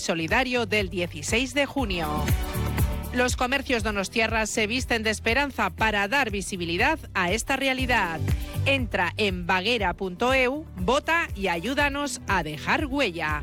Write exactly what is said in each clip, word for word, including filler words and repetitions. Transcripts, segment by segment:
solidario del dieciséis de junio. Los comercios donostiarras se visten de esperanza para dar visibilidad a esta realidad. Entra en baguera punto e u, vota y ayúdanos a dejar huella.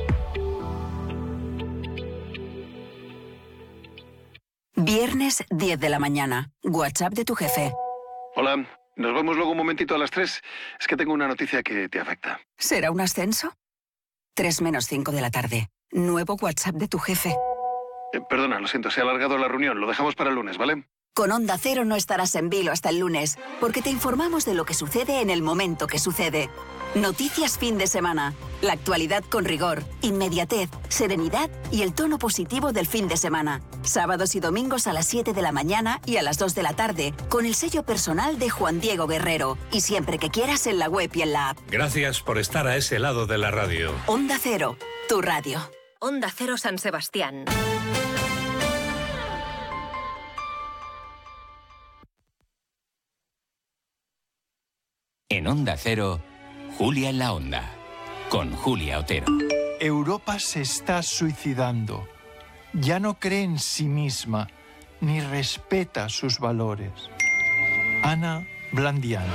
Viernes diez de la mañana. WhatsApp de tu jefe. Hola, nos vemos luego un momentito a las tres. Es que tengo una noticia que te afecta. ¿Será un ascenso? tres menos cinco de la tarde. Nuevo WhatsApp de tu jefe. Eh, perdona, lo siento, se ha alargado la reunión. Lo dejamos para el lunes, ¿vale? Con Onda Cero no estarás en vilo hasta el lunes, porque te informamos de lo que sucede en el momento que sucede. Noticias fin de semana. La actualidad con rigor, inmediatez, serenidad y el tono positivo del fin de semana. Sábados y domingos a las siete de la mañana y a las dos de la tarde, con el sello personal de Juan Diego Guerrero. Y siempre que quieras en la web y en la app. Gracias por estar a ese lado de la radio. Onda Cero, tu radio. Onda Cero San Sebastián. En Onda Cero, Julia en la Onda, con Julia Otero. Europa se está suicidando. Ya no cree en sí misma, ni respeta sus valores. Ana Blandiana.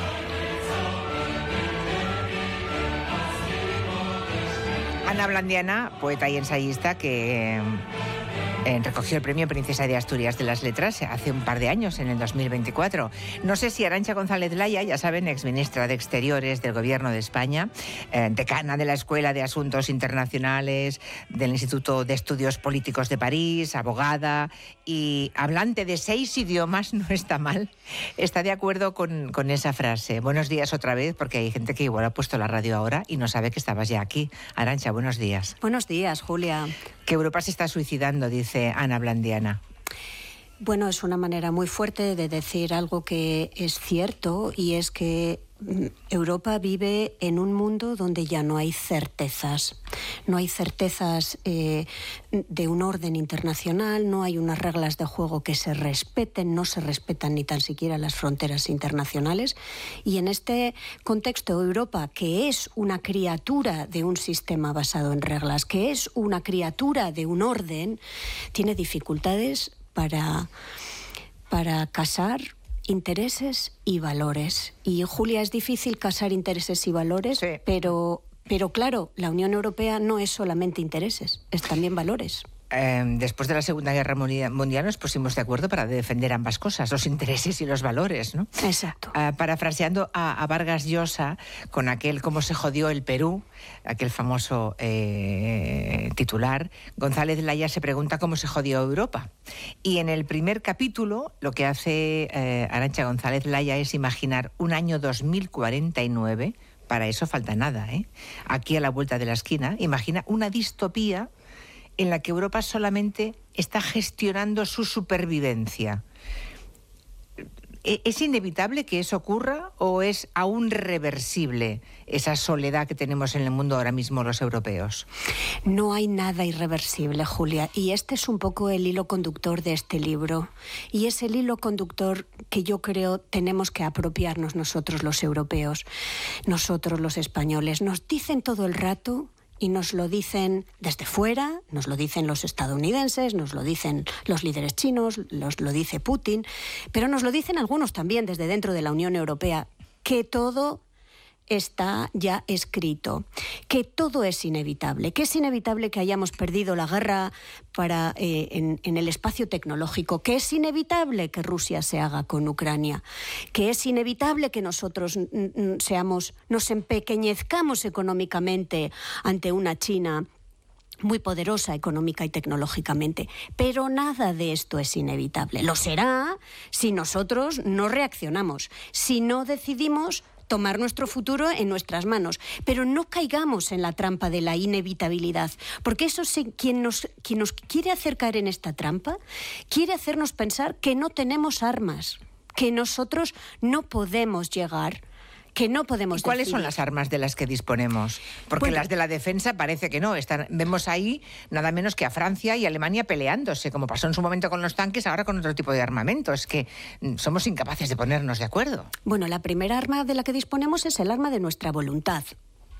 Ana Blandiana, poeta y ensayista que eh, recogió el premio Princesa de Asturias de las Letras hace un par de años, en el dos mil veinticuatro. No sé si Arantxa González Laya, ya saben, exministra de Exteriores del Gobierno de España, eh, decana de la Escuela de Asuntos Internacionales del Instituto de Estudios Políticos de París, abogada y hablante de seis idiomas, no está mal, está de acuerdo con, con esa frase. Buenos días otra vez, porque hay gente que igual ha puesto la radio ahora y no sabe que estabas ya aquí. Arantxa, buenos días. Buenos días, Julia. Que Europa se está suicidando, dice Ana Blandiana. Bueno, es una manera muy fuerte de decir algo que es cierto, y es que Europa vive en un mundo donde ya no hay certezas. No hay certezas eh, de un orden internacional, no hay unas reglas de juego que se respeten, no se respetan ni tan siquiera las fronteras internacionales. Y en este contexto, Europa, que es una criatura de un sistema basado en reglas, que es una criatura de un orden, tiene dificultades para, para casar intereses y valores. Y, Julia, es difícil casar intereses y valores, sí. pero, pero claro, la Unión Europea no es solamente intereses, es también valores. Eh, después de la Segunda Guerra Mundial nos pusimos de acuerdo para defender ambas cosas, los intereses y los valores, ¿no? Exacto. Uh, parafraseando a, a Vargas Llosa con aquel cómo se jodió el Perú, aquel famoso eh, titular, González Laya se pregunta cómo se jodió Europa. Y en el primer capítulo lo que hace eh, Arantxa González Laya es imaginar un año dos mil cuarenta y nueve, para eso falta nada, ¿eh? Aquí a la vuelta de la esquina, imagina una distopía en la que Europa solamente está gestionando su supervivencia. ¿Es inevitable que eso ocurra o es aún reversible esa soledad que tenemos en el mundo ahora mismo los europeos? No hay nada irreversible, Julia, y este es un poco el hilo conductor de este libro. Y es el hilo conductor que yo creo tenemos que apropiarnos nosotros los europeos, nosotros los españoles. Nos dicen todo el rato, y nos lo dicen desde fuera, nos lo dicen los estadounidenses, nos lo dicen los líderes chinos, nos lo dice Putin, pero nos lo dicen algunos también desde dentro de la Unión Europea, que todo está ya escrito, que todo es inevitable, que es inevitable que hayamos perdido la guerra para, eh, en, en el espacio tecnológico, que es inevitable que Rusia se haga con Ucrania, que es inevitable que nosotros seamos, nos empequeñezcamos económicamente ante una China muy poderosa económica y tecnológicamente, pero nada de esto es inevitable. Lo será si nosotros no reaccionamos, si no decidimos tomar nuestro futuro en nuestras manos. Pero no caigamos en la trampa de la inevitabilidad, porque eso sí, quien nos, quien nos quiere hacer caer en esta trampa, quiere hacernos pensar que no tenemos armas, que nosotros no podemos llegar, que no podemos. ¿Y cuáles decidir. son las armas de las que disponemos? Porque bueno, las de la defensa parece que no. Están, vemos ahí nada menos que a Francia y Alemania peleándose, como pasó en su momento con los tanques, ahora con otro tipo de armamento. Es que somos incapaces de ponernos de acuerdo. Bueno, la primera arma de la que disponemos es el arma de nuestra voluntad.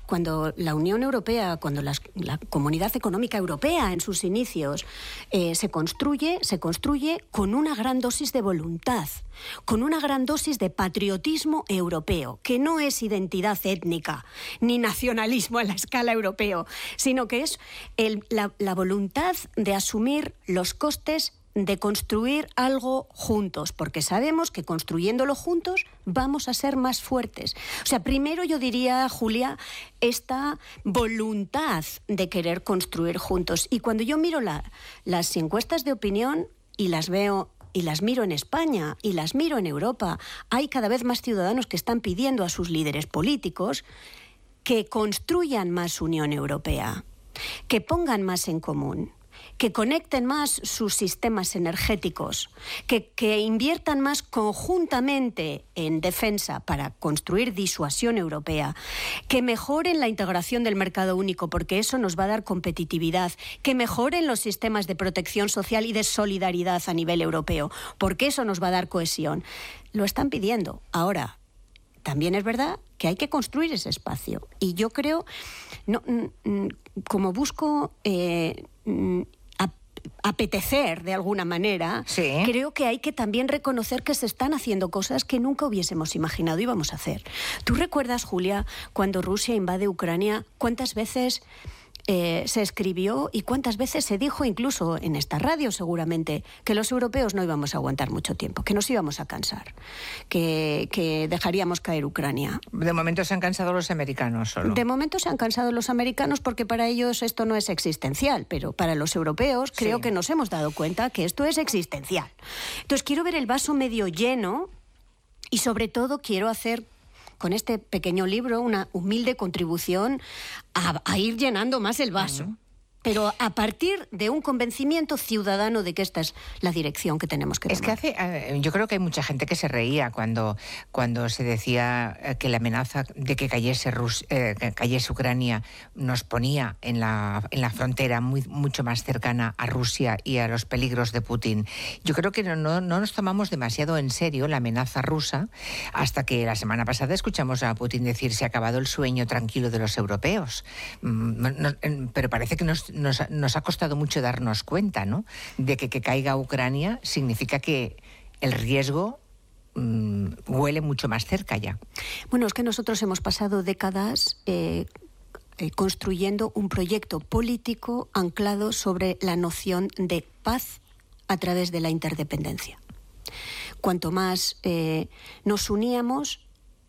cuando la Unión Europea, cuando las, la Comunidad Económica Europea en sus inicios eh, se construye, se construye con una gran dosis de voluntad, con una gran dosis de patriotismo europeo, que no es identidad étnica ni nacionalismo a la escala europeo, sino que es el, la, la voluntad de asumir los costes de construir algo juntos, porque sabemos que construyéndolo juntos vamos a ser más fuertes. O sea, primero yo diría, Julia, esta voluntad de querer construir juntos. Y cuando yo miro la, las encuestas de opinión y las veo y las miro en España y las miro en Europa, hay cada vez más ciudadanos que están pidiendo a sus líderes políticos que construyan más Unión Europea, que pongan más en común, que conecten más sus sistemas energéticos, que, que inviertan más conjuntamente en defensa para construir disuasión europea, que mejoren la integración del mercado único, porque eso nos va a dar competitividad, que mejoren los sistemas de protección social y de solidaridad a nivel europeo, porque eso nos va a dar cohesión. Lo están pidiendo. Ahora, también es verdad que hay que construir ese espacio. Y yo creo, no, como busco eh, apetecer de alguna manera, sí. creo que hay que también reconocer que se están haciendo cosas que nunca hubiésemos imaginado íbamos a hacer. ¿Tú recuerdas, Julia, cuando Rusia invade Ucrania, cuántas veces Eh, se escribió y cuántas veces se dijo, incluso en esta radio seguramente, que los europeos no íbamos a aguantar mucho tiempo, que nos íbamos a cansar, que, que dejaríamos caer Ucrania? De momento se han cansado los americanos solo. De momento se han cansado los americanos porque para ellos esto no es existencial, pero para los europeos creo sí. que nos hemos dado cuenta que esto es existencial. Entonces quiero ver el vaso medio lleno y sobre todo quiero hacer con este pequeño libro una humilde contribución a, a ir llenando más el vaso. Uh-huh. Pero a partir de un convencimiento ciudadano de que esta es la dirección que tenemos que tomar. Es que hace, yo creo que hay mucha gente que se reía cuando, cuando se decía que la amenaza de que cayese, Rus, eh, que cayese Ucrania nos ponía en la, en la frontera muy, mucho más cercana a Rusia y a los peligros de Putin. Yo creo que no, no, no nos tomamos demasiado en serio la amenaza rusa hasta que la semana pasada escuchamos a Putin decir se ha acabado el sueño tranquilo de los europeos. No, no, pero parece que nos Nos, nos ha costado mucho darnos cuenta, ¿no?, de que que caiga Ucrania significa que el riesgo mmm, huele mucho más cerca ya. Bueno, es que nosotros hemos pasado décadas eh, eh, construyendo un proyecto político anclado sobre la noción de paz a través de la interdependencia. Cuanto más eh, nos uníamos,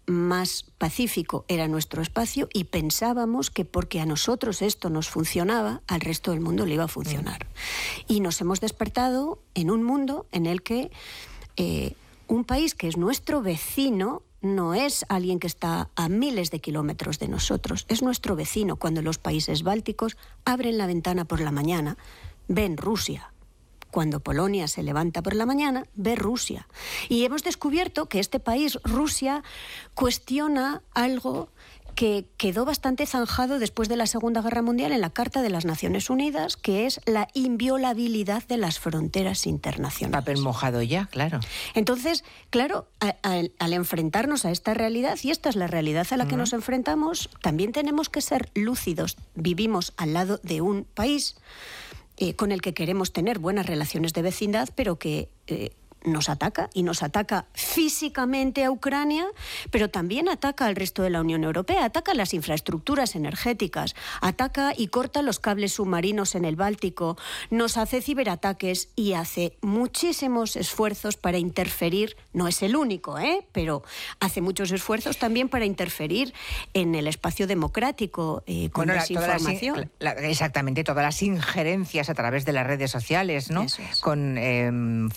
más pacífico era nuestro espacio y pensábamos que porque a nosotros esto nos funcionaba, al resto del mundo le iba a funcionar. Mm. Y nos hemos despertado en un mundo en el que eh, un país que es nuestro vecino no es alguien que está a miles de kilómetros de nosotros, es nuestro vecino. Cuando los países bálticos abren la ventana por la mañana, ven Rusia. Cuando Polonia se levanta por la mañana, ve Rusia. Y hemos descubierto que este país, Rusia, cuestiona algo que quedó bastante zanjado después de la Segunda Guerra Mundial en la Carta de las Naciones Unidas, que es la inviolabilidad de las fronteras internacionales. Papel mojado ya, claro. Entonces, claro, a, a, al enfrentarnos a esta realidad, y esta es la realidad a la que uh-huh. nos enfrentamos, también tenemos que ser lúcidos. Vivimos al lado de un país Eh, con el que queremos tener buenas relaciones de vecindad, pero que eh, nos ataca, y nos ataca físicamente a Ucrania, pero también ataca al resto de la Unión Europea, ataca las infraestructuras energéticas, ataca y corta los cables submarinos en el Báltico, nos hace ciberataques y hace muchísimos esfuerzos para interferir, no es el único, ¿eh? pero hace muchos esfuerzos también para interferir en el espacio democrático eh, con bueno, desinformación. Todas las, la, exactamente, todas las injerencias a través de las redes sociales, ¿no? Eso es. Con, eh,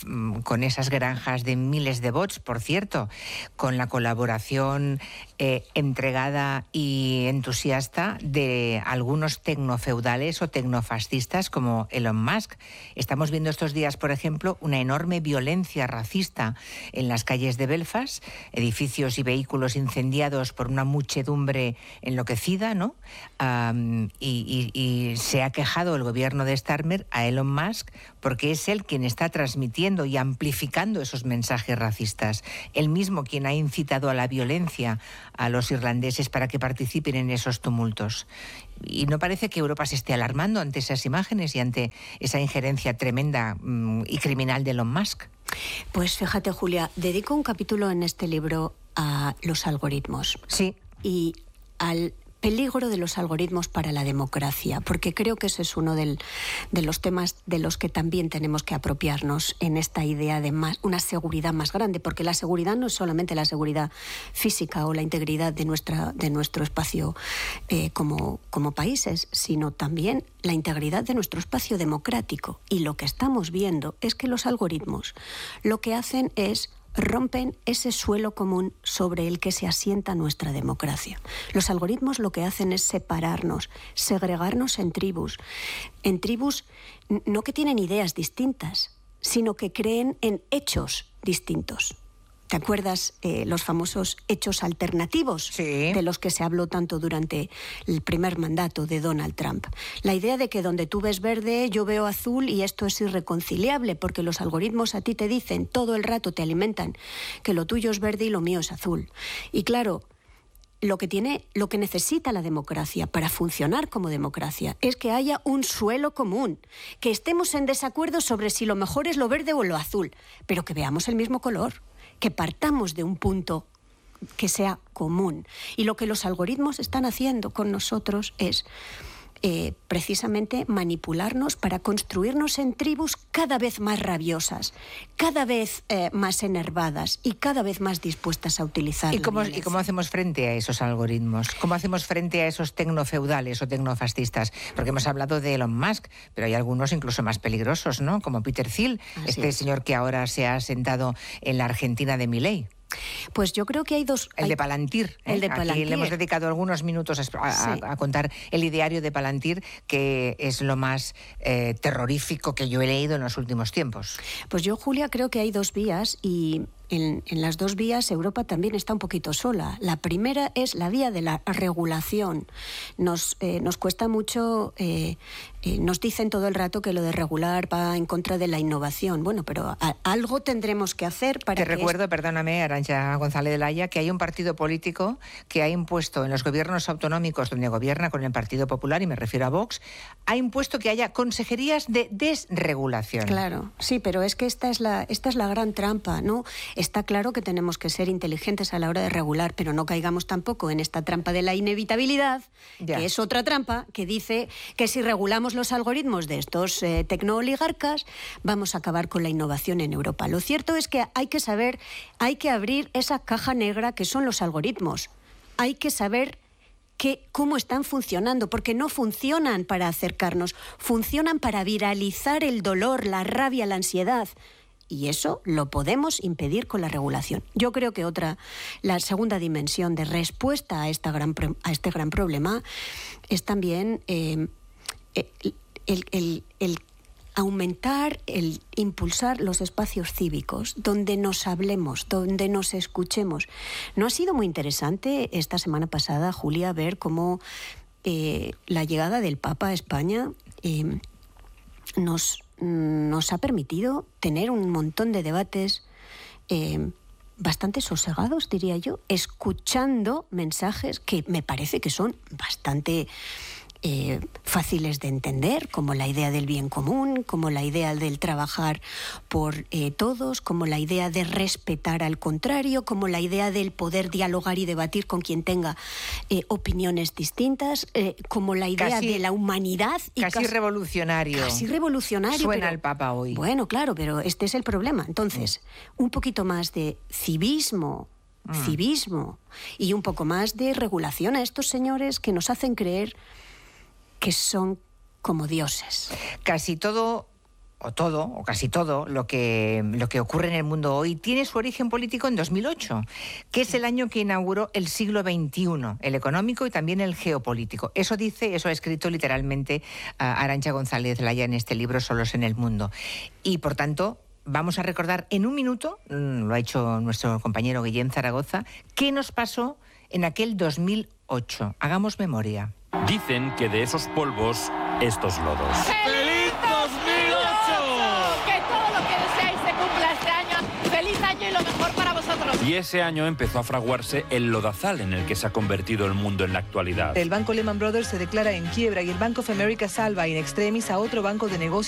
con esas granjas de miles de bots, por cierto, con la colaboración eh, entregada y entusiasta de algunos tecnofeudales o tecnofascistas como Elon Musk. Estamos viendo estos días, por ejemplo, una enorme violencia racista en las calles de Belfast, edificios y vehículos incendiados por una muchedumbre enloquecida, ¿no? Um, y, y, y se ha quejado el gobierno de Starmer a Elon Musk porque es él quien está transmitiendo y amplificando amplificando esos mensajes racistas. Él mismo quien ha incitado a la violencia a los irlandeses para que participen en esos tumultos. Y no parece que Europa se esté alarmando ante esas imágenes y ante esa injerencia tremenda mmm, y criminal de Elon Musk. Pues fíjate, Julia, dedico un capítulo en este libro a los algoritmos. Sí. Y al peligro de los algoritmos para la democracia, porque creo que ese es uno del, de los temas de los que también tenemos que apropiarnos en esta idea de más, una seguridad más grande, porque la seguridad no es solamente la seguridad física o la integridad de, nuestra, de nuestro espacio eh, como, como países, sino también la integridad de nuestro espacio democrático. Y lo que estamos viendo es que los algoritmos lo que hacen es rompen ese suelo común sobre el que se asienta nuestra democracia. Los algoritmos lo que hacen es separarnos, segregarnos en tribus, en tribus no que tienen ideas distintas, sino que creen en hechos distintos. ¿Te acuerdas eh, los famosos hechos alternativos sí. de los que se habló tanto durante el primer mandato de Donald Trump? La idea de que donde tú ves verde, yo veo azul y esto es irreconciliable porque los algoritmos a ti te dicen, todo el rato te alimentan, que lo tuyo es verde y lo mío es azul. Y claro, lo que tiene, lo que necesita la democracia para funcionar como democracia es que haya un suelo común, que estemos en desacuerdo sobre si lo mejor es lo verde o lo azul, pero que veamos el mismo color, que partamos de un punto que sea común. Y lo que los algoritmos están haciendo con nosotros es eh, precisamente manipularnos para construirnos en tribus cada vez más rabiosas, cada vez eh, más enervadas y cada vez más dispuestas a utilizar ¿Y la cómo, violencia. ¿Y cómo hacemos frente a esos algoritmos? ¿Cómo hacemos frente a esos tecnofeudales o tecnofascistas? Porque hemos hablado de Elon Musk, pero hay algunos incluso más peligrosos, ¿no? Como Peter Thiel, Así este es. señor que ahora se ha sentado en la Argentina de Milei. Pues yo creo que hay dos... El hay... de Palantir. ¿eh? El de Aquí Palantir. le hemos dedicado algunos minutos a, a, Sí. a contar el ideario de Palantir, que es lo más eh, terrorífico que yo he leído en los últimos tiempos. Pues yo, Julia, creo que hay dos vías y en, en las dos vías Europa también está un poquito sola. La primera es la vía de la regulación. Nos, eh, nos cuesta mucho, eh, eh, nos dicen todo el rato que lo de regular va en contra de la innovación. Bueno, pero a, algo tendremos que hacer para Te que... recuerdo, perdóname, Arantxa González de Laya, que hay un partido político que ha impuesto en los gobiernos autonómicos donde gobierna con el Partido Popular, y me refiero a Vox, ha impuesto que haya consejerías de desregulación. Claro, sí, pero es que esta es la, esta es la gran trampa, ¿no? Está claro que tenemos que ser inteligentes a la hora de regular, pero no caigamos tampoco en esta trampa de la inevitabilidad, Ya. que es otra trampa que dice que si regulamos los algoritmos de estos eh, tecnooligarcas, vamos a acabar con la innovación en Europa. Lo cierto es que hay que saber, hay que abrir esa caja negra que son los algoritmos. Hay que saber que, cómo están funcionando, porque no funcionan para acercarnos, funcionan para viralizar el dolor, la rabia, la ansiedad. Y eso lo podemos impedir con la regulación. Yo creo que otra, la segunda dimensión de respuesta a, esta gran, a este gran problema es también eh, el, el, el aumentar, el impulsar los espacios cívicos, donde nos hablemos, donde nos escuchemos. ¿No ha sido muy interesante esta semana pasada, Julia, ver cómo eh, la llegada del Papa a España eh, nos... nos ha permitido tener un montón de debates eh, bastante sosegados, diría yo, escuchando mensajes que me parece que son bastante eh, fáciles de entender, como la idea del bien común, como la idea del trabajar por eh, todos, como la idea de respetar al contrario, como la idea del poder dialogar y debatir con quien tenga eh, opiniones distintas, eh, como la idea Casi- de la humanidad. Y Casi revolucionario. Casi revolucionario. Suena pero- el Papa hoy. Bueno, claro, pero este es el problema. Entonces, un poquito más de civismo, Mm. civismo, y un poco más de regulación a estos señores que nos hacen creer que son como dioses. Casi todo, o todo, o casi todo, lo que, lo que ocurre en el mundo hoy tiene su origen político en dos mil ocho, que es el año que inauguró el siglo veintiuno, el económico y también el geopolítico. Eso dice, eso ha escrito literalmente uh, Arantxa González Laya en este libro, Solos en el Mundo. Y, por tanto, vamos a recordar en un minuto, mm, lo ha hecho nuestro compañero Guillem Zaragoza, qué nos pasó en aquel dos mil ocho. Hagamos memoria. Dicen que de esos polvos, estos lodos. ¡Feliz dos mil ocho! Que todo lo que deseáis se cumpla este año Y ese año empezó a fraguarse el lodazal en el que se ha convertido el mundo en la actualidad. El banco Lehman Brothers se declara en quiebra y el Bank of America salva in extremis a otro banco de negocios